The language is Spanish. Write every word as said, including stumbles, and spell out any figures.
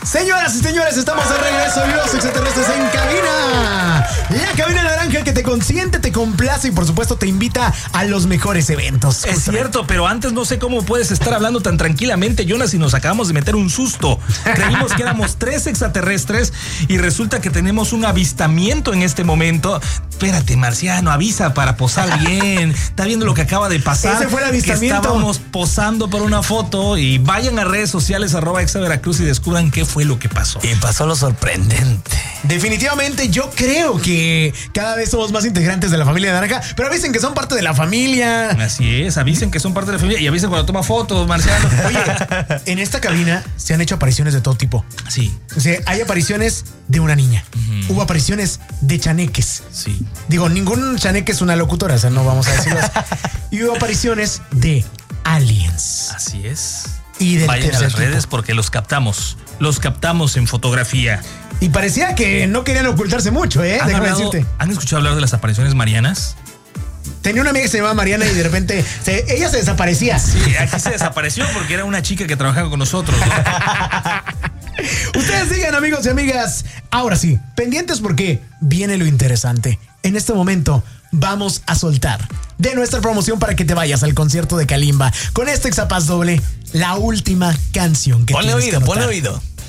Señoras y señores, estamos de regreso, los extraterrestres en cabina. La cabina naranja que te consiente, te complace y por supuesto te invita a los mejores eventos. Es cierto, pero antes no sé cómo puedes estar hablando tan tranquilamente, Jonas, y nos acabamos de meter un susto. Creímos que éramos tres extraterrestres y resulta que tenemos un avistamiento en este momento. Espérate, Marciano, avisa para posar bien. Está viendo lo que acaba de pasar. Ese fue el avistamiento. Que estábamos posando para una foto y vayan a redes sociales arroba Exa Veracruz y descubran qué fue lo que pasó. Y pasó lo sorprendente. Definitivamente yo creo que cada vez somos más integrantes de la familia Naranja, pero avisen que son parte de la familia. Así es, avisen que son parte de la familia y avisen cuando toma fotos, Marciano. Oye, en esta cabina se han hecho apariciones de todo tipo. Sí. O sea, hay apariciones de una niña. Uh-huh. Hubo apariciones de chaneques. Sí. Digo, ningún chaneque es una locutora, o sea, no vamos a decirlo así. Y hubo apariciones de aliens. Así es. Y del Vayan a las tipo. redes porque los captamos. Los captamos en fotografía. Y parecía que no querían ocultarse mucho, ¿eh? ¿Han, Déjame hablado, decirte. ¿Han escuchado hablar de las apariciones marianas? Tenía una amiga que se llamaba Mariana y de repente se, ella se desaparecía. Sí, aquí se desapareció porque era una chica que trabajaba con nosotros, ¿no? Ustedes sigan, amigos y amigas. Ahora sí, pendientes porque viene lo interesante. En este momento vamos a soltar de nuestra promoción para que te vayas al concierto de Kalimba con este Exapaz doble, la última canción que ponle tienes oído, que ponle anotar. oído.